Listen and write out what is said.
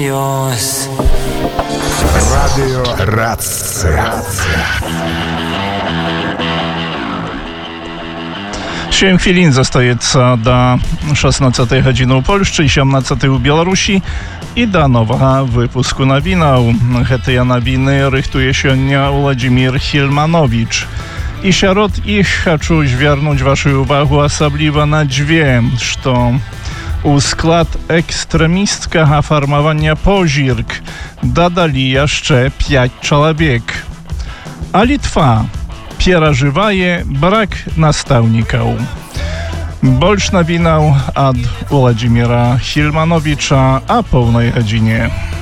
Radio Racja. 7 хвилин застаецца да 16 гадзіны ў Польшчы, 17 у Беларусі і да новага выпуску навінаў. Гэтыя навіны рыхтуе сёння Владзімір Хільмановіч. І сярод іх хачу звярнуць вашу увагу асабліва на дзве, што у склад экстрэмісцкага фармавання «Позірк» дадалі яшчэ 5 чалавек. А Літва перажывае брак настаўнікаў. Больш навінаў ад Владзіміра Хільмановіча о поўнай гадзіне.